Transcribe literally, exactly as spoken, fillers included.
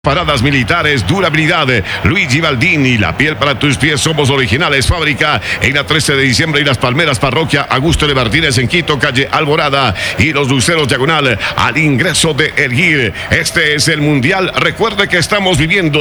Paradas militares, durabilidad, Luigi Baldini, la piel para tus pies, somos originales, fábrica en la trece de diciembre y Las Palmeras, parroquia Augusto de Martínez en Quito, calle Alborada y Los Luceros diagonal al ingreso de Erguir. Este es el Mundial, recuerde que estamos viviendo